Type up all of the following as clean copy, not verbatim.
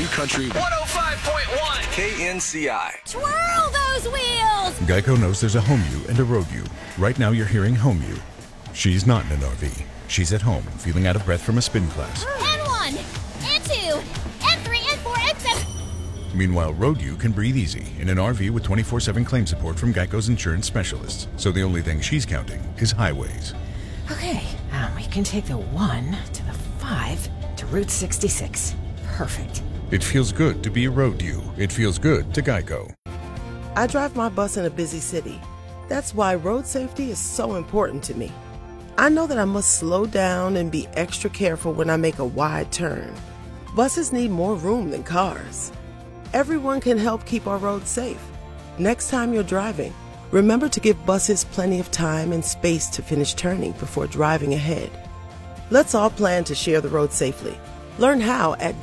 New Country 105.1 KNCI. Twirl those wheels! Geico knows there's a home you and a road you. Right now you're hearing home you. She's not in an RV. She's at home, feeling out of breath from a spin class. N1, N2, N3, N4, N7. Meanwhile, road you can breathe easy in an RV with 24/7 claim support from Geico's insurance specialists. So the only thing she's counting is highways. Okay, we can take the 1 to the 5 to Route 66. Perfect. It feels good to be a road you. It feels good to Geico. I drive my bus in a busy city. That's why road safety is so important to me. I know that I must slow down and be extra careful when I make a wide turn. Buses need more room than cars. Everyone can help keep our roads safe. Next time you're driving, remember to give buses plenty of time and space to finish turning before driving ahead. Let's all plan to share the road safely. Learn how at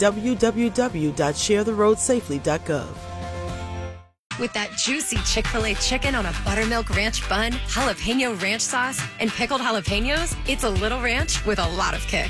www.sharetheroadsafely.gov. With that juicy Chick-fil-A chicken on a buttermilk ranch bun, jalapeno ranch sauce, and pickled jalapenos, it's a little ranch with a lot of kick.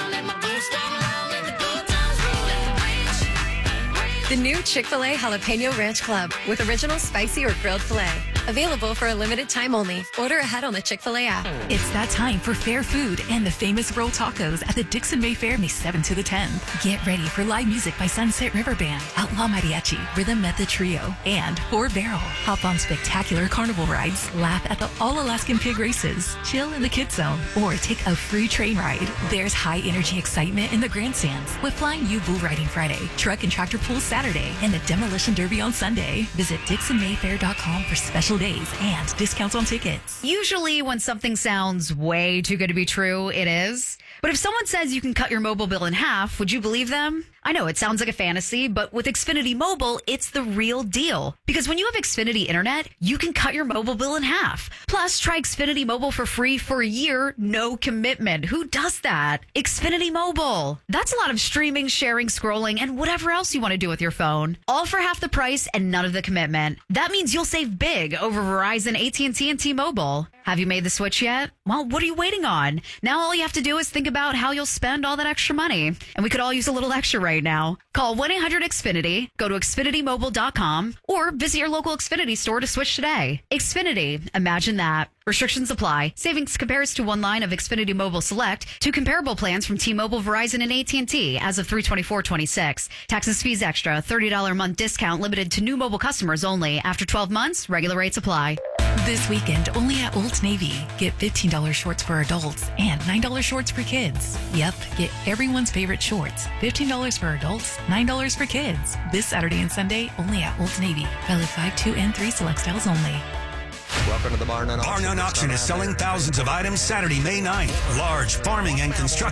The new Chick-fil-A Jalapeno Ranch Club with original spicy or grilled filet. Available for a limited time only. Order ahead on the Chick-fil-A app. It's that time for fair food and the famous roll tacos at the Dixon Mayfair May 7th to the 10th. Get ready for live music by Sunset River Band, Outlaw Mariachi, Rhythm Method Trio, and 4 Barrel. Hop on spectacular carnival rides, laugh at the All-Alaskan Pig Races, chill in the Kids Zone, or take a free train ride. There's high-energy excitement in the grandstands with Flying U Bull Riding Friday, Truck and Tractor Pull Saturday, and the Demolition Derby on Sunday. Visit DixonMayfair.com for special days and discounts on tickets. Usually when something sounds way too good to be true, it is. But if someone says you can cut your mobile bill in half, would you believe them? I know it sounds like a fantasy, but with Xfinity Mobile, it's the real deal. Because when you have Xfinity Internet, you can cut your mobile bill in half. Plus, try Xfinity Mobile for free for a year, no commitment. Who does that? Xfinity Mobile. That's a lot of streaming, sharing, scrolling, and whatever else you want to do with your phone. All for half the price and none of the commitment. That means you'll save big over Verizon, AT&T, and T-Mobile. Have you made the switch yet? Well, what are you waiting on? Now all you have to do is think about how you'll spend all that extra money. And we could all use a little extra right now. Call 1-800-XFINITY, go to XfinityMobile.com, or visit your local Xfinity store to switch today. Xfinity, imagine that. Restrictions apply. Savings compares to one line of Xfinity Mobile Select to comparable plans from T-Mobile, Verizon, and AT&T as of 3/24/26. Taxes, fees extra. $30 a month discount limited to new mobile customers only. After 12 months, regular rates apply. This weekend, only at Old Navy. Get $15 shorts for adults and $9 shorts for kids. Yep, get everyone's favorite shorts. $15 for adults, $9 for kids. This Saturday and Sunday, only at Old Navy. Valid 5, 2, and 3 select styles only. Welcome to the Barr Nunn Auction. Barr Nunn Auction is selling thousands of items Saturday, May 9th. Large farming and construction